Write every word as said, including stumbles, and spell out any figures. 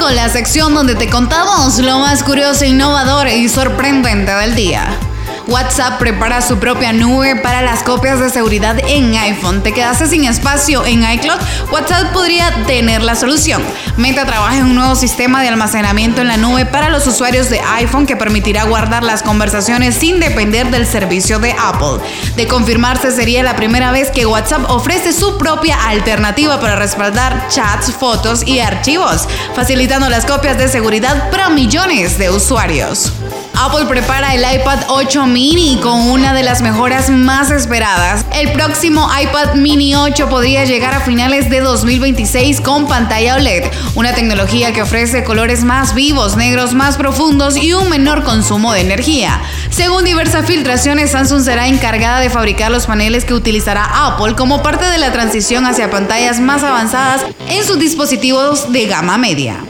Comenzando la sección donde te contamos lo más curioso, innovador y sorprendente del día. WhatsApp prepara su propia nube para las copias de seguridad en iPhone. ¿Te quedaste sin espacio en iCloud? WhatsApp podría tener la solución. Meta trabaja en un nuevo sistema de almacenamiento en la nube para los usuarios de iPhone que permitirá guardar las conversaciones sin depender del servicio de Apple. De confirmarse, sería la primera vez que WhatsApp ofrece su propia alternativa para respaldar chats, fotos y archivos, facilitando las copias de seguridad para millones de usuarios. Apple prepara el iPad ocho mini con una de las mejoras más esperadas. El próximo iPad mini ocho podría llegar a finales de dos mil veintiséis con pantalla O L E D, una tecnología que ofrece colores más vivos, negros más profundos y un menor consumo de energía. Según diversas filtraciones, Samsung será encargada de fabricar los paneles que utilizará Apple como parte de la transición hacia pantallas más avanzadas en sus dispositivos de gama media.